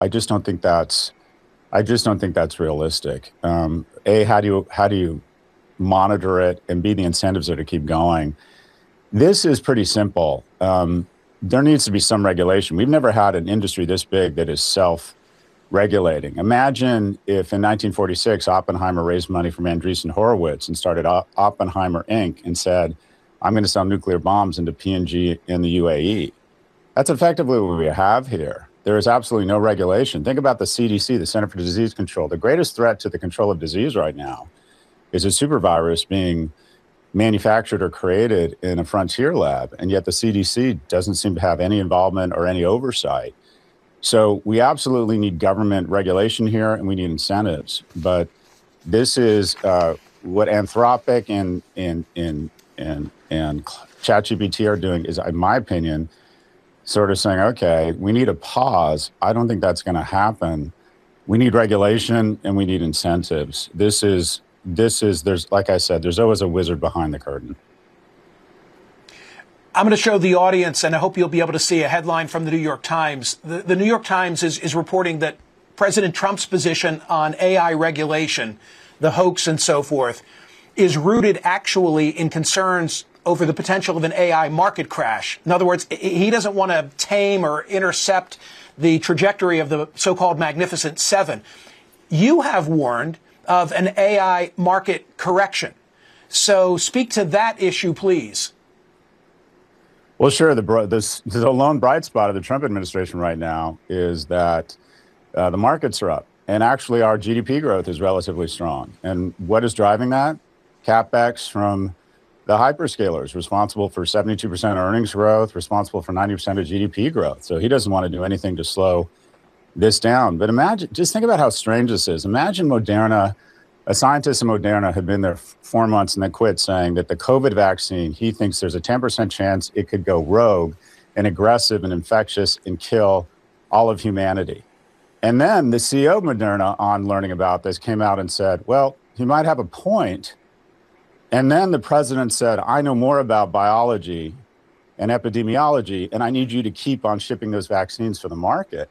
I just don't think that's realistic. How do you monitor it, and B, the incentives are to keep going? This is pretty simple. There needs to be some regulation. We've never had an industry this big that is self-regulating. Imagine if in 1946 Oppenheimer raised money from Andreessen Horowitz and started Oppenheimer Inc. and said, I'm going to sell nuclear bombs into PNG in the UAE. That's effectively what we have here. There is absolutely no regulation. Think about the CDC, the Center for Disease Control. The greatest threat to the control of disease right now is a supervirus being manufactured or created in a frontier lab, and yet the CDC doesn't seem to have any involvement or any oversight. So we absolutely need government regulation here, and we need incentives. But this is what Anthropic and ChatGPT are doing is, in my opinion, sort of saying, okay, we need a pause. I don't think that's going to happen. We need regulation and we need incentives. There's, like I said, there's always a wizard behind the curtain. I'm going to show the audience, and I hope you'll be able to see a headline from the New York Times. The New York Times is reporting that President Trump's position on AI regulation, the hoax and so forth, is rooted actually in concerns over the potential of an AI market crash. In other words, he doesn't want to tame or intercept the trajectory of the so-called Magnificent Seven. You have warned of an AI market correction. So speak to that issue, please. Well, sure. The lone bright spot of the Trump administration right now is that the markets are up. And actually, our GDP growth is relatively strong. And what is driving that? CapEx from the hyperscalers, responsible for 72% earnings growth, responsible for 90% of GDP growth. So he doesn't want to do anything to slow this down. But just think about how strange this is. Imagine Moderna, a scientist in Moderna had been there 4 months and then quit, saying that the COVID vaccine, he thinks there's a 10% chance it could go rogue and aggressive and infectious and kill all of humanity. And then the CEO of Moderna, on learning about this, came out and said, well, he might have a point. And then the president said, I know more about biology and epidemiology, and I need you to keep on shipping those vaccines for the market.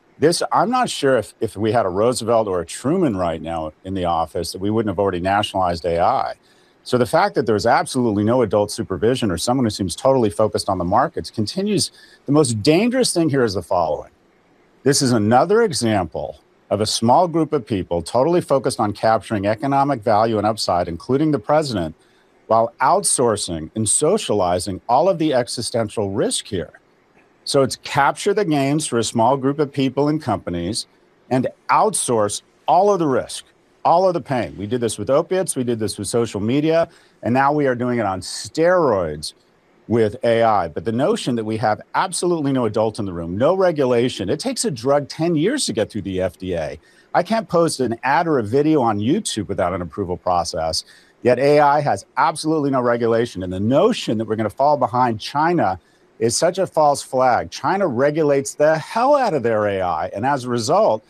I'm not sure if we had a Roosevelt or a Truman right now in the office that we wouldn't have already nationalized AI. So the fact that there's absolutely no adult supervision or someone who seems totally focused on the markets continues. The most dangerous thing here is the following. This is another example of a small group of people totally focused on capturing economic value and upside, including the president, while outsourcing and socializing all of the existential risk here. So it's capture the gains for a small group of people and companies and outsource all of the risk, all of the pain. We did this with opiates, we did this with social media, and now we are doing it on steroids with AI. But the notion that we have absolutely no adult in the room, no regulation, it takes a drug 10 years to get through the FDA. I can't post an ad or a video on YouTube without an approval process, yet AI has absolutely no regulation. And the notion that we're going to fall behind China is such a false flag. China regulates the hell out of their AI. And as a result,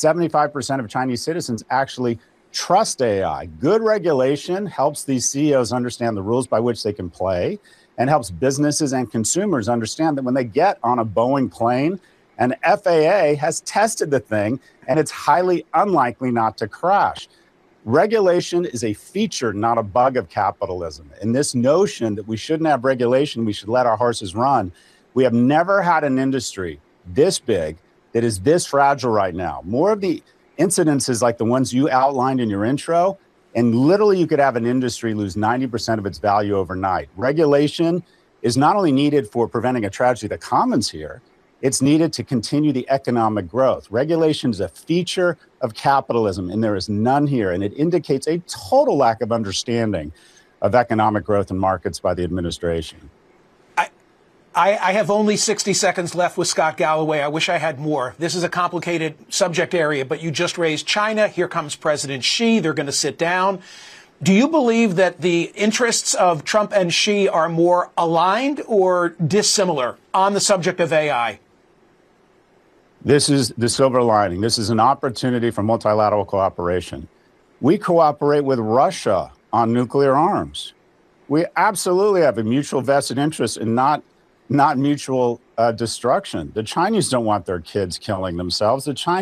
75% of Chinese citizens actually trust AI. Good regulation helps these CEOs understand the rules by which they can play, and helps businesses and consumers understand that when they get on a Boeing plane, and FAA has tested the thing, and it's highly unlikely not to crash. Regulation is a feature, not a bug of capitalism. And this notion that we shouldn't have regulation, we should let our horses run. We have never had an industry this big that is this fragile right now. More of the incidences like the ones you outlined in your intro, and literally you could have an industry lose 90% of its value overnight. Regulation is not only needed for preventing a tragedy that commons here, it's needed to continue the economic growth. Regulation is a feature of capitalism, and there is none here. And it indicates a total lack of understanding of economic growth and markets by the administration. I have only 60 seconds left with Scott Galloway. I wish I had more. This is a complicated subject area, but you just raised China. Here comes President Xi. They're going to sit down. Do you believe that the interests of Trump and Xi are more aligned or dissimilar on the subject of AI? This is the silver lining. This is an opportunity for multilateral cooperation. We cooperate with Russia on nuclear arms. We absolutely have a mutual vested interest in not not mutual destruction. The Chinese don't want their kids killing themselves. The Chinese